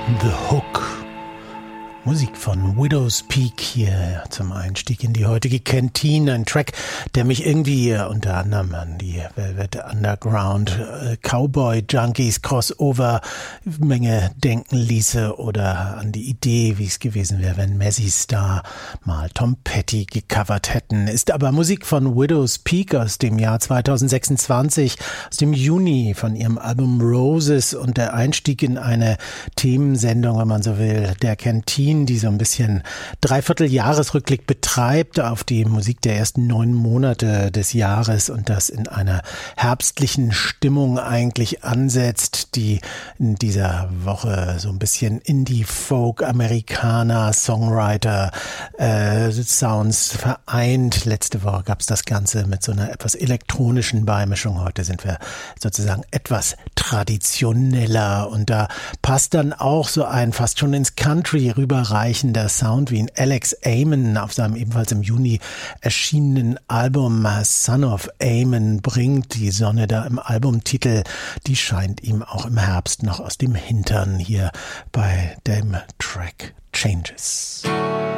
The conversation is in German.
The Hook. Musik von Widow's Peak hier zum Einstieg in die heutige Canteen. Ein Track, der mich irgendwie unter anderem an die Velvet Underground Cowboy Junkies Crossover Menge denken ließe oder an die Idee, wie es gewesen wäre, wenn Mazzy Star mal Tom Petty gecovert hätten. Ist aber Musik von Widow's Peak aus dem Jahr 2026, aus dem Juni von ihrem Album Roses und der Einstieg in eine Themensendung, wenn man so will, der Canteen, die so ein bisschen Dreivierteljahresrückblick betreibt auf die Musik der ersten 9 Monate des Jahres und das in einer herbstlichen Stimmung eigentlich ansetzt, die in dieser Woche so ein bisschen Indie-Folk, Amerikaner, Songwriter, Sounds vereint. Letzte Woche gab es das Ganze mit so einer etwas elektronischen Beimischung. Heute sind wir sozusagen etwas traditioneller und da passt dann auch so ein fast schon ins Country rüberreichender Sound, wie ihn Alex Amon auf seinem ebenfalls im Juni erschienenen Album Son of Amon bringt. Die Sonne da im Albumtitel, die scheint ihm auch im Herbst noch aus dem Hintern hier bei dem Track Changes.